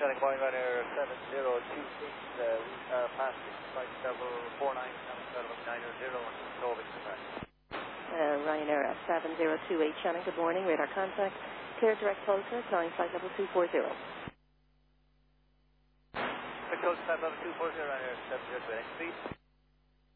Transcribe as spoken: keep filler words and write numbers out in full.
Shannon, going on air seven zero two six, uh, we are passing flight level four nine seven seven nine zero and Novik Quebec. Uh, Ryanair seven zero two eight, Shannon, good morning. Radar contact, clear direct closer, flying flight level two four zero. Close flight level two four zero, Ryanair seven zero two eight, speed.